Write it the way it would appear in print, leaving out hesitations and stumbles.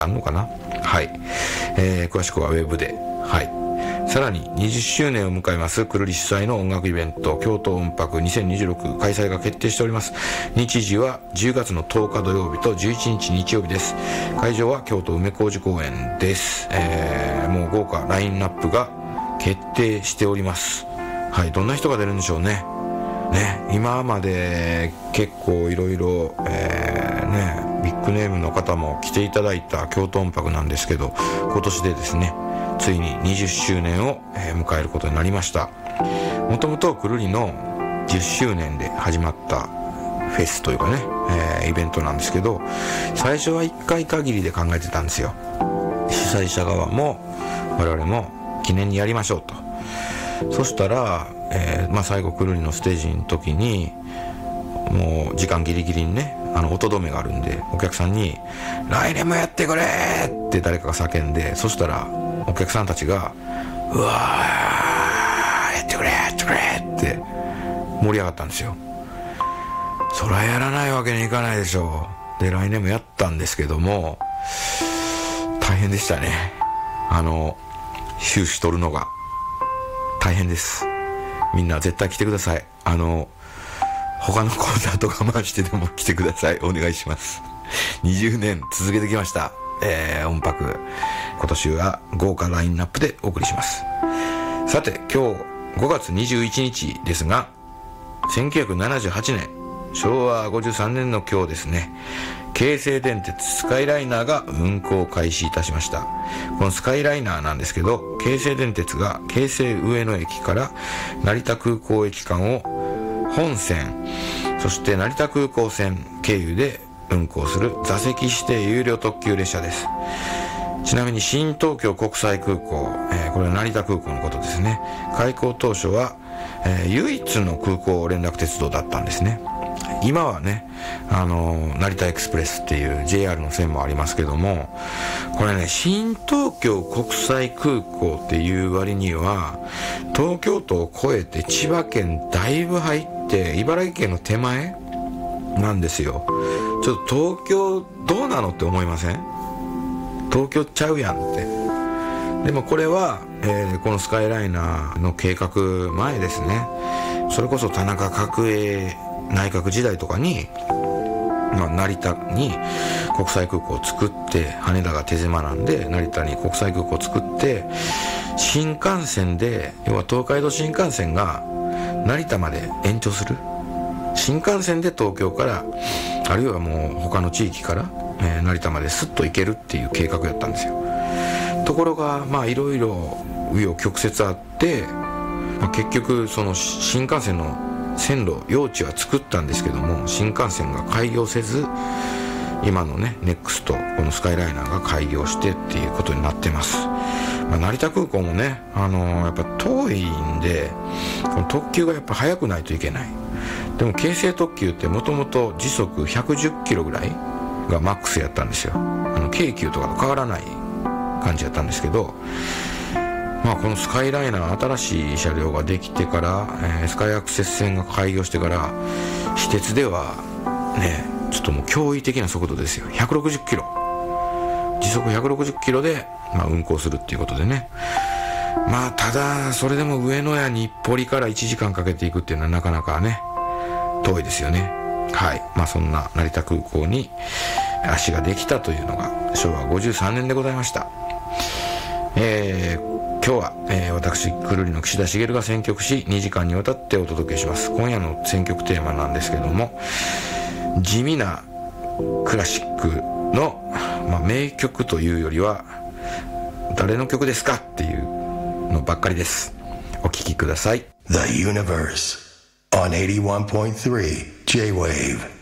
あんのかな。はい、詳しくはウェブで。はい。さらに20周年を迎えますくるり主催の音楽イベント京都音楽2026開催が決定しております。日時は10月の10日土曜日と11日日曜日です。会場は京都梅小路公園です。もう豪華ラインナップが決定しております。はい、どんな人が出るんでしょうね。今まで結構いろいろビッグネームの方も来ていただいた京都音楽なんですけど、今年でですねついに20周年を迎えることになりました。もともとくるりの10周年で始まったフェスというかね、イベントなんですけど、最初は1回限りで考えてたんですよ。主催者側も我々も記念にやりましょうと。そしたら、最後くるりのステージの時にもう時間ギリギリにね音止めがあるんで、お客さんに来年もやってくれって誰かが叫んで、そしたらお客さんたちがうわーやってくれやってくれって盛り上がったんですよ。そらやらないわけにいかないでしょう。で来年もやったんですけども大変でしたね。収支取るのが大変です。みんな絶対来てください。他のコンサート我慢してでも来てください。お願いします。20年続けてきました、音楽。今年は豪華ラインナップでお送りします。さて今日5月21日ですが、1978年昭和53年の今日ですね、京成電鉄スカイライナーが運行開始いたしました。このスカイライナーなんですけど、京成電鉄が京成上野駅から成田空港駅間を本線、そして成田空港線経由で運行する座席指定有料特急列車です。ちなみに新東京国際空港、これは成田空港のことですね。開港当初は、唯一の空港連絡鉄道だったんですね。今はね、成田エクスプレスっていう JR の線もありますけども、これね、新東京国際空港っていう割には東京都を越えて千葉県だいぶ入って茨城県の手前なんですよ。ちょっと東京どうなのって思いません？東京ちゃうやんって。でもこれは、このスカイライナーの計画前ですね。それこそ田中角栄内閣時代とかに、成田に国際空港を作って、羽田が手狭なんで成田に国際空港を作って、新幹線で、要は東海道新幹線が成田まで延長する、新幹線で東京からあるいはもう他の地域から、成田まですっと行けるっていう計画やったんですよ。ところがいろいろ紆余曲折あって、結局その新幹線の線路用地は作ったんですけども、新幹線が開業せず、今のねネクストこのスカイライナーが開業してっていうことになってます。成田空港もね、やっぱ遠いんで、この特急がやっぱ速くないといけない。でも京成特急ってもともと時速110キロぐらいがマックスやったんですよ。京急とかと変わらない感じやったんですけど、このスカイライナー新しい車両ができてから、スカイアクセス線が開業してから、私鉄ではねちょっともう驚異的な速度ですよ。160キロ、時速160キロで、運行するっていうことでね。ただそれでも上野や日暮里から1時間かけていくっていうのはなかなかね遠いですよね。はい。そんな成田空港に足ができたというのが昭和53年でございました。今日は、私くるりの岸田茂が選曲し2時間にわたってお届けします。今夜の選曲テーマなんですけども、地味なクラシックの、名曲というよりは誰の曲ですかっていうのばっかりです。お聴きください。 The Universe on 81.3 J-Wave